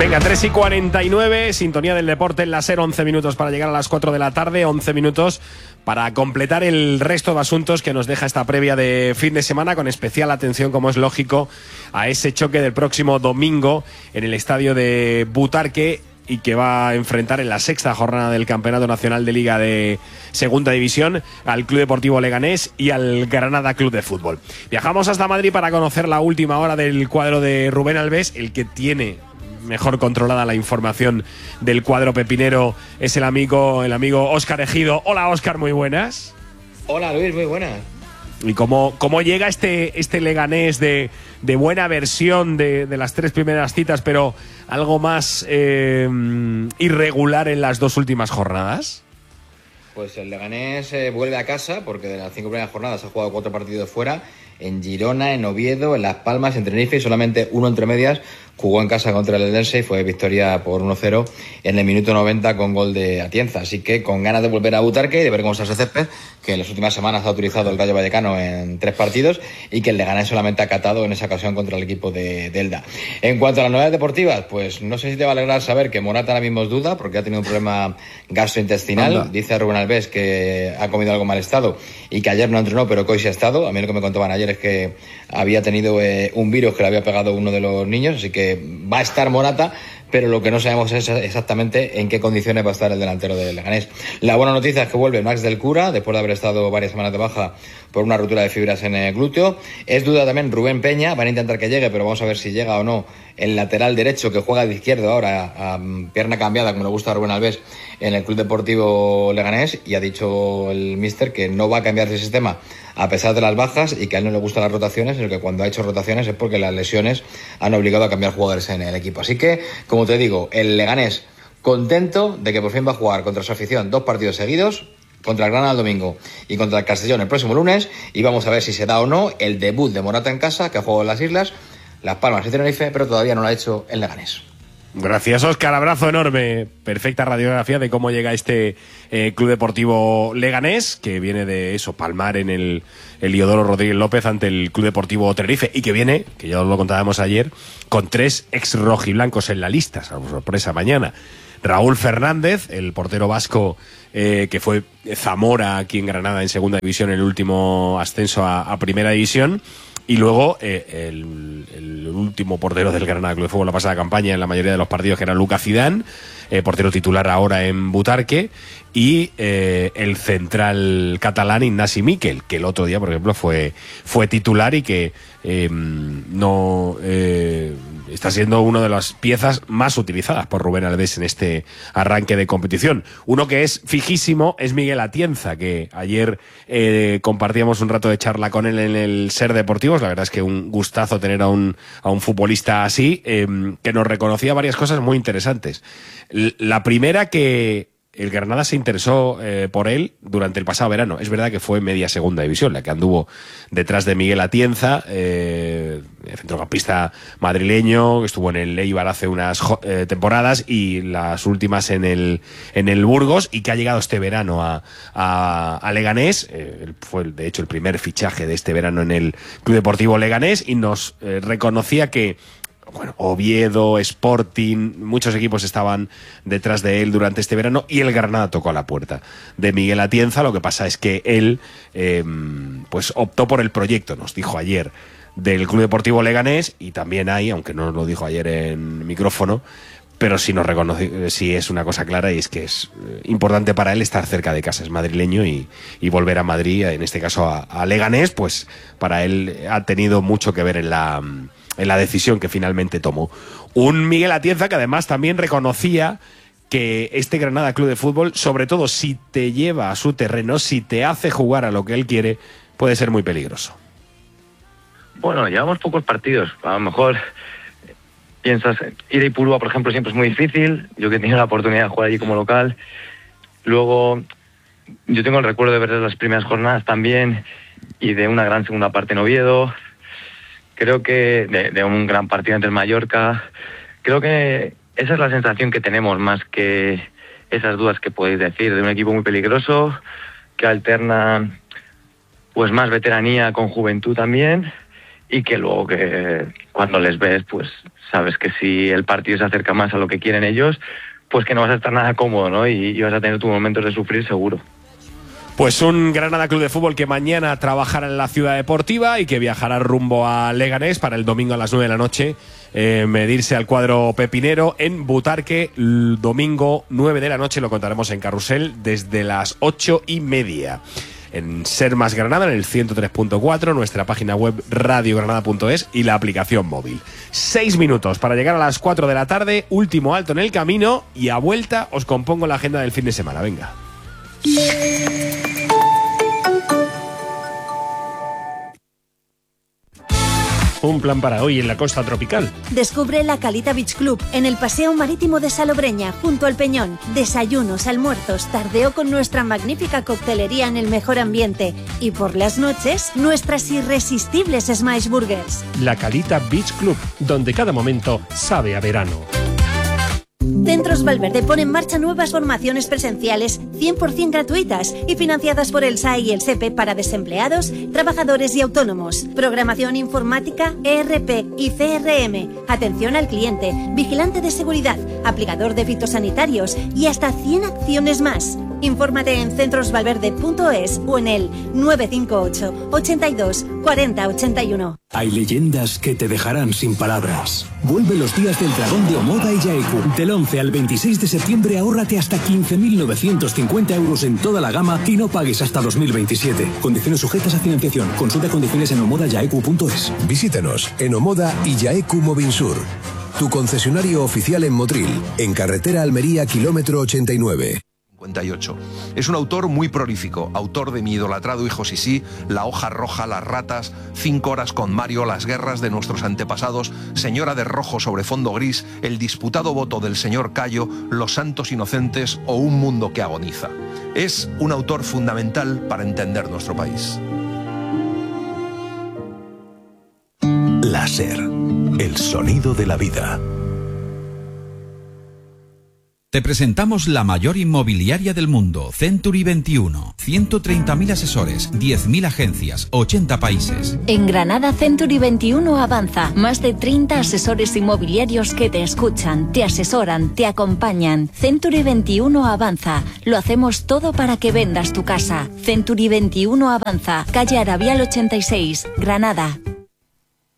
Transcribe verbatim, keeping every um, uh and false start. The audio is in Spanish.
Venga, tres y cuarenta y nueve, sintonía del deporte en la SER, once minutos para llegar a las cuatro de la tarde, once minutos para completar el resto de asuntos que nos deja esta previa de fin de semana, con especial atención, como es lógico, a ese choque del próximo domingo en el estadio de Butarque, y que va a enfrentar en la sexta jornada del Campeonato Nacional de Liga de Segunda División al Club Deportivo Leganés y al Granada Club de Fútbol. Viajamos hasta Madrid para conocer la última hora del cuadro de Rubén Albés. El que tiene mejor controlada la información del cuadro pepinero es el amigo, el amigo Óscar Ejido. Hola, Óscar, muy buenas. Hola, Luis, muy buenas. ¿Y cómo, cómo llega este, este Leganés de, de buena versión de, de las tres primeras citas, pero algo más eh, irregular en las dos últimas jornadas? Pues el Leganés eh, vuelve a casa, porque de las cinco primeras jornadas ha jugado cuatro partidos fuera, en Girona, en Oviedo, en Las Palmas, en Tenerife, y solamente uno entre medias jugó en casa contra el Eldense y fue victoria por uno cero en el minuto noventa con gol de Atienza. Así que con ganas de volver a Butarque y de ver cómo está ese césped, que en las últimas semanas ha utilizado el Rayo Vallecano en tres partidos y que el Leganés solamente ha catado en esa ocasión contra el equipo de Elda. En cuanto a las novedades deportivas, pues no sé si te va a alegrar saber que Morata ahora mismo es duda porque ha tenido un problema gastrointestinal. Anda. Dice Rubén Albés que ha comido algo mal estado y que ayer no entrenó, pero que hoy sí ha estado. A mí lo que me contaban ayer es que había tenido eh, un virus que le había pegado uno de los niños, así que va a estar Morata, pero lo que no sabemos es exactamente en qué condiciones va a estar el delantero del Leganés. La buena noticia es que vuelve Max del Cura, después de haber estado varias semanas de baja por una ruptura de fibras en el glúteo. Es duda también Rubén Peña, van a intentar que llegue, pero vamos a ver si llega o no el lateral derecho, que juega de izquierdo ahora, a pierna cambiada, como le gusta a Rubén Albés, en el Club Deportivo Leganés, y ha dicho el míster que no va a cambiar de sistema a pesar de las bajas y que a él no le gustan las rotaciones, sino que cuando ha hecho rotaciones es porque las lesiones han obligado a cambiar jugadores en el equipo. Así que, como te digo, el Leganés contento de que por fin va a jugar contra su afición dos partidos seguidos, contra el Granada el domingo y contra el Castellón el próximo lunes, y vamos a ver si se da o no el debut de Morata en casa, que ha jugado en las Islas, Las Palmas y Tenerife, pero todavía no lo ha hecho el Leganés. Gracias, Óscar, abrazo enorme. Perfecta radiografía de cómo llega este eh, Club Deportivo Leganés, que viene de eso, palmar en el, el Iodoro Rodríguez López ante el Club Deportivo Tenerife, y que viene, que ya os lo contábamos ayer, con tres ex rojiblancos en la lista, salvo sorpresa mañana. Raúl Fernández, el portero vasco eh, que fue Zamora aquí en Granada en segunda división, en el último ascenso a, a primera división. Y luego eh, el, el último portero del Granada Club de Fútbol la pasada campaña en la mayoría de los partidos, que era Lucas Zidane, eh, portero titular ahora en Butarque, y eh, el central catalán Ignasi Miquel, que el otro día, por ejemplo, fue, fue titular y que eh, no eh, está siendo una de las piezas más utilizadas por Rubén Albés en este arranque de competición. Uno que es fijísimo es Miguel Atienza, que ayer eh, compartíamos un rato de charla con él en el SER Deportivos. La verdad es que un gustazo tener a un, a un futbolista así, eh, que nos reconocía varias cosas muy interesantes. La primera, que el Granada se interesó eh, por él durante el pasado verano. Es verdad que fue media segunda división la que anduvo detrás de Miguel Atienza, eh, centrocampista madrileño, que estuvo en el Eibar hace unas eh, temporadas y las últimas en el en el Burgos, y que ha llegado este verano a, a, a Leganés. Eh, fue de hecho el primer fichaje de este verano en el Club Deportivo Leganés, y nos eh, reconocía que bueno, Oviedo, Sporting, muchos equipos estaban detrás de él durante este verano, y el Granada tocó a la puerta de Miguel Atienza. Lo que pasa es que él eh, pues optó por el proyecto, nos dijo ayer, del Club Deportivo Leganés, y también hay, aunque no nos lo dijo ayer en micrófono, pero sí nos reconoce, sí es una cosa clara, y es que es importante para él estar cerca de casa. Es madrileño, y, y volver a Madrid, en este caso a, a Leganés, pues para él ha tenido mucho que ver en la en la decisión que finalmente tomó. Un Miguel Atienza que además también reconocía que este Granada Club de Fútbol, sobre todo si te lleva a su terreno, si te hace jugar a lo que él quiere, puede ser muy peligroso. Bueno, llevamos pocos partidos. A lo mejor piensas, ir a Ipurúa, por ejemplo, siempre es muy difícil. Yo que he tenido la oportunidad de jugar allí como local. Luego, yo tengo el recuerdo de ver las primeras jornadas también, y de una gran segunda parte en Oviedo. Creo que de, de un gran partido ante el Mallorca. Creo que esa es la sensación que tenemos, más que esas dudas que podéis decir, de un equipo muy peligroso, que alterna pues más veteranía con juventud también, y que luego que cuando les ves, pues sabes que si el partido se acerca más a lo que quieren ellos, pues que no vas a estar nada cómodo, ¿no? Y, y vas a tener tus momentos de sufrir seguro. Pues un Granada Club de Fútbol que mañana trabajará en la Ciudad Deportiva y que viajará rumbo a Leganés para el domingo a las nueve de la noche eh, medirse al cuadro pepinero en Butarque. El domingo nueve de la noche, lo contaremos en Carrusel desde las ocho y media. En Ser Más Granada, en el ciento tres punto cuatro, nuestra página web radio granada punto es y la aplicación móvil. Seis minutos para llegar a las cuatro de la tarde, último alto en el camino y a vuelta os compongo la agenda del fin de semana. Venga. Un plan para hoy en la costa tropical. Descubre la Calita Beach Club en el Paseo Marítimo de Salobreña, junto al Peñón. Desayunos, almuerzos, tardeo con nuestra magnífica coctelería en el mejor ambiente. Y por las noches, nuestras irresistibles Smash Burgers. La Calita Beach Club, donde cada momento sabe a verano. Centros Valverde pone en marcha nuevas formaciones presenciales cien por ciento gratuitas y financiadas por el S A E y el S E P E para desempleados, trabajadores y autónomos. Programación informática, E R P y C R M, atención al cliente, vigilante de seguridad, aplicador de fitosanitarios y hasta cien acciones más. Infórmate en centros valverde punto es o en el nueve cinco ocho, ochenta y dos, cuarenta, ochenta y uno. Hay leyendas que te dejarán sin palabras. Vuelve los días del dragón de Omoda y Yaeku. Del once al veintiséis de septiembre ahórrate hasta quince mil novecientos cincuenta euros en toda la gama y no pagues hasta dos mil veintisiete. Condiciones sujetas a financiación. Consulta condiciones en omoda yaeku punto es. Visítanos en Omoda y Yaeku Movinsur, tu concesionario oficial en Motril, en carretera Almería, kilómetro ochenta y nueve. cincuenta y ocho. Es un autor muy prolífico, autor de mi idolatrado hijo Sisí, La hoja roja, Las ratas, Cinco horas con Mario, Las guerras de nuestros antepasados, Señora de rojo sobre fondo gris, El disputado voto del señor Cayo, Los santos inocentes o Un mundo que agoniza. Es un autor fundamental para entender nuestro país. Láser, el sonido de la vida. Te presentamos la mayor inmobiliaria del mundo, Century veintiuno. ciento treinta mil asesores, diez mil agencias, ochenta países. En Granada, Century veintiuno avanza. Más de treinta asesores inmobiliarios que te escuchan, te asesoran, te acompañan. Century veintiuno avanza. Lo hacemos todo para que vendas tu casa. Century veintiuno avanza. Calle Arabial ochenta y seis, Granada.